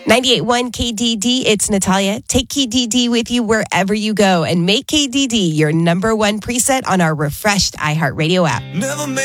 98.1 KDD, it's Natalia. Take KDD with you wherever you go and make KDD your number one preset on our refreshed iHeartRadio app. Never